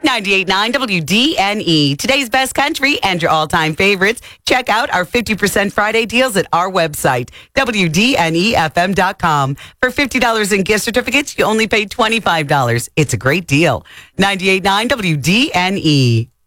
98.9 WDNE. Today's best country and your all-time favorites. Check out our 50% Friday deals at our website, WDNEFM.com. For $50 in gift certificates, you only pay $25. It's a great deal. 98.9 WDNE.